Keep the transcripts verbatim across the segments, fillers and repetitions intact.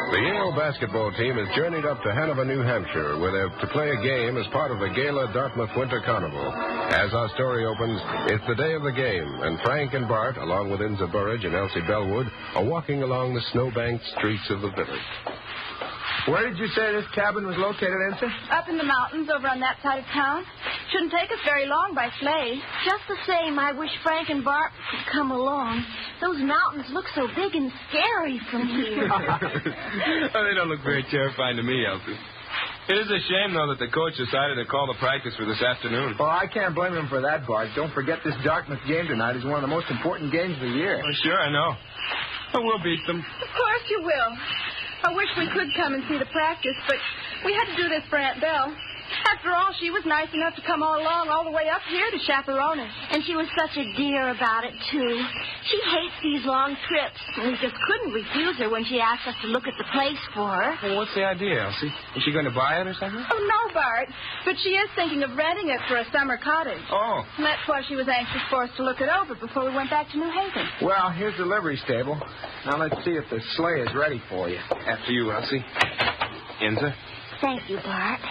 The Yale basketball team has journeyed up to Hanover, New Hampshire, where they're to play a game as part of the Gala Dartmouth Winter Carnival. As our story opens, it's the day of the game, and Frank and Bart, along with Inza Burridge and Elsie Bellwood, are walking along the snowbanked streets of the village. Where did you say this cabin was located, Inza? Up in the mountains over on that side of town. Shouldn't take us very long by sleigh. Just the same, I wish Frank and Bart could come along. Those mountains look so big and scary from here. Oh, they don't look very terrifying to me, Elsie. It is a shame, though, that the coach decided to call the practice for this afternoon. Well, I can't blame him for that, Bart. Don't forget this Dartmouth game tonight is one of the most important games of the year. Oh, sure, I know. But we'll beat them. Of course you will. I wish we could come and see the practice, but we had to do this for Aunt Belle. After all, she was nice enough to come all along all the way up here to chaperone us. And she was such a dear about it, too. She hates these long trips. We just couldn't refuse her when she asked us to look at the place for her. Well, what's the idea, Elsie? Is she going to buy it or something? Oh, no, Bart. But she is thinking of renting it for a summer cottage. Oh. And that's why she was anxious for us to look it over before we went back to New Haven. Well, here's the livery stable. Now let's see if the sleigh is ready for you. After you, Elsie. Inza? Thank you, Bart.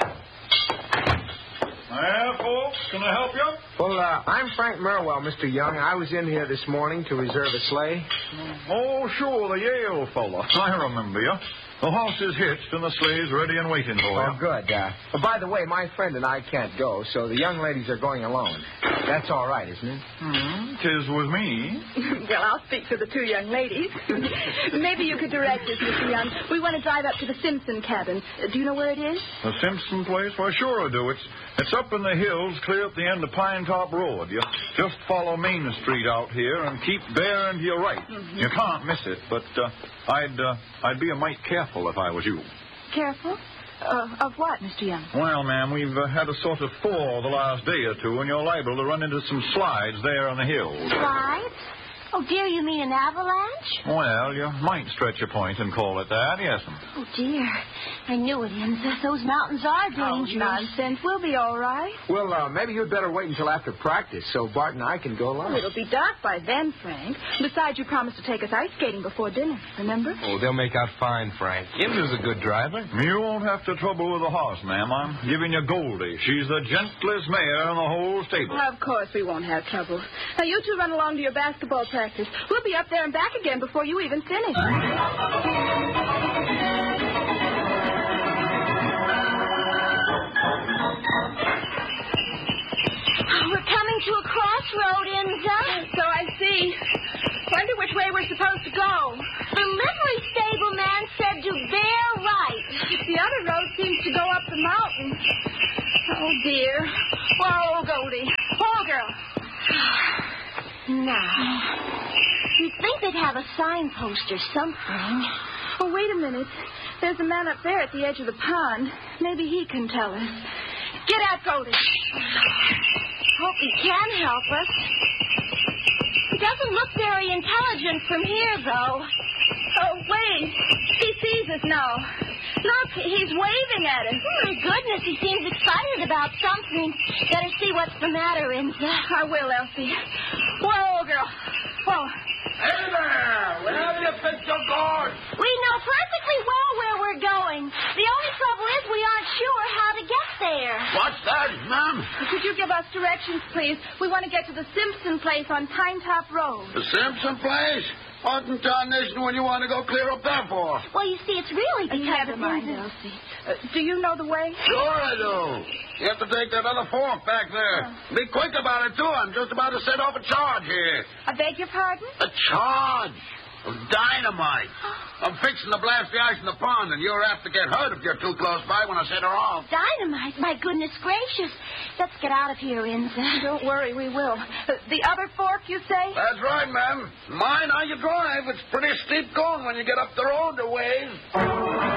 Well, folks, can I help you? Well, uh, I'm Frank Merwell, Mister Young. I was in here this morning to reserve a sleigh. Oh, sure, the Yale fella. I remember you. The horse is hitched and the sleigh's ready and waiting for you. Oh, good. Uh, but by the way, my friend and I can't go, so the young ladies are going alone. That's all right, isn't it? Hmm, 'tis with me. Well, I'll speak for the two young ladies. Maybe you could direct us, Mister Young. We want to drive up to the Simpson cabin. Uh, do you know where it is? The Simpson place? Why, sure I do. It's it's up in the hills, clear at the end of Pine Top Road. You just follow Main Street out here and keep bearing to your right. Mm-hmm. You can't miss it, but uh, I'd uh, I'd be a mite careful if I was you. Careful? Uh, of what, Mister Young? Well, ma'am, we've uh, had a sort of thaw the last day or two, and you're liable to run into some slides there on the hills. Slides? Oh, dear, you mean an avalanche? Well, you might stretch a point and call it that, yes. Oh, dear. I knew it, Inza. Those mountains are dangerous. Oh, nonsense. We'll be all right. Well, uh, maybe you'd better wait until after practice so Bart and I can go along. Oh, it'll be dark by then, Frank. Besides, you promised to take us ice skating before dinner, remember? Oh, they'll make out fine, Frank. Inza's a good driver. You won't have to trouble with the horse, ma'am. I'm giving you Goldie. She's the gentlest mare in the whole stable. Well, of course we won't have trouble. Now, you two run along to your basketball practice. We'll be up there and back again before you even finish. We're coming to a crossroad, Inza. So I see. Wonder which way we're supposed to go. The livery stable man said to bear right. The other road seems to go up the mountain. Oh, dear. Whoa, Goldie. Whoa, girl. Now, you'd think they'd have a signpost or something. Oh, wait a minute. There's a man up there at the edge of the pond. Maybe he can tell us. Get out, Goldie. Hope he can help us. He doesn't look very intelligent from here, though. Oh, wait. He sees us now. Look, he's waving at us. Oh, my goodness, he seems excited about something. Better see what's the matter, Inza. I will, Elsie. Whoa, girl. Whoa. Hey there! Where have you been so gone? We know perfectly well where we're going. The only trouble is we aren't sure how to get there. What's that, ma'am? Could you give us directions, please? We want to get to the Simpson place on Pine Top Road. The Simpson place? What in tarnation would you want to go clear up there for? Well, you see, it's really Uh, because never of mind, Inza. Elsie. Uh, do you know the way? Sure I do. You have to take that other fork back there. Be quick about it, too. I'm just about to set off a charge here. I beg your pardon? A charge of dynamite. I'm fixing to blast the ice in the pond, and you're apt to get hurt if you're too close by when I set her off. Dynamite? My goodness gracious. Let's get out of here, Inza. Don't worry, we will. Uh, the other fork, you say? That's right, ma'am. Mind how you drive. It's pretty steep going when you get up the road a ways.